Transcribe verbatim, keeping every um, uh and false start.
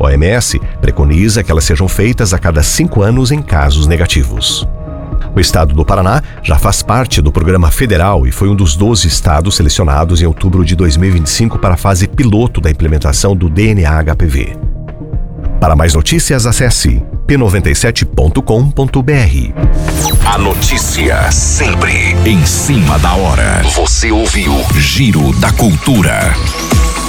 O M S preconiza que elas sejam feitas a cada cinco anos em casos negativos. O estado do Paraná já faz parte do programa federal e foi um dos doze estados selecionados em outubro de dois mil e vinte e cinco para a fase piloto da implementação do D N A H P V. Para mais notícias, acesse p noventa e sete ponto com ponto b r. A notícia sempre em cima da hora. Você ouviu Giro da Cultura.